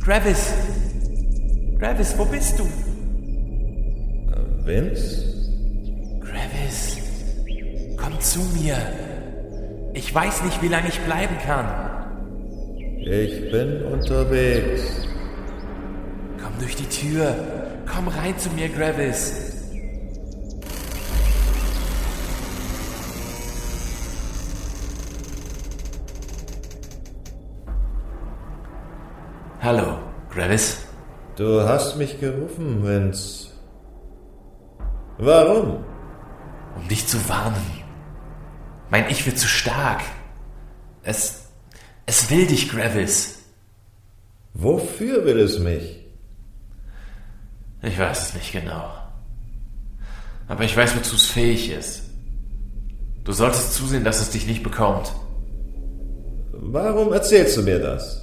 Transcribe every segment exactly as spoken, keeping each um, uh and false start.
Gravis! Gravis, wo bist du? Vince? Gravis, komm zu mir. Ich weiß nicht, wie lange ich bleiben kann. Ich bin unterwegs. Komm durch die Tür. Komm rein zu mir, Gravis. Hallo, Gravis. Du hast mich gerufen, Vince. Warum? Um dich zu warnen. Mein Ich wird zu stark. Es... Es will dich, Gravis. Wofür will es mich? Ich weiß es nicht genau. Aber ich weiß, wozu es fähig ist. Du solltest zusehen, dass es dich nicht bekommt. Warum erzählst du mir das?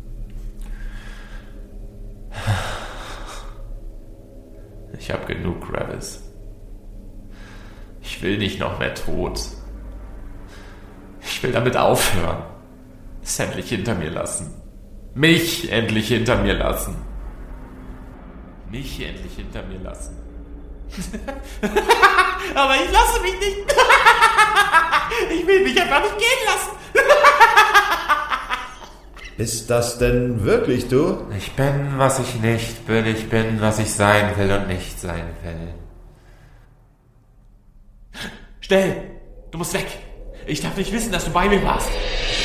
Ich hab genug, Gravis. Ich will nicht noch mehr tot. Ich will damit aufhören. Es endlich hinter mir lassen. Mich endlich hinter mir lassen. Mich endlich hinter mir lassen. Aber ich lasse mich nicht. Ich will mich einfach nicht gehen lassen. Ist das denn wirklich du? Ich bin, was ich nicht will. Ich bin, was ich sein will und nicht sein will. Schnell! Du musst weg! Ich darf nicht wissen, dass du bei mir warst.